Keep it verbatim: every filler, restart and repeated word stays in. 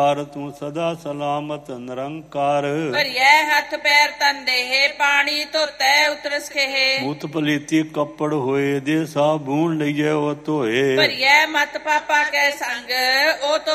ਤੂੰ ਸਦਾ ਸਲਾਮਤ ਨਿਰੰਕਾਰ। ਭਰਿਐ ਹੱਥ ਪੈਰ ਤਨ ਦੇਹ ਪਾਣੀ ਧੋਤੈ ਉਤਰਸ ਖੇਹ। ਮੂਤ ਪਲੀਤੀ ਕੱਪੜ ਹੋਏ ਦੇ ਸਾਬੂਨ ਲਈਏ ਉਹ ਧੋਏ। ਭਰਿਐ ਮਤ ਪਾਪਾ ਕੈ ਸੰਗ ਉਹ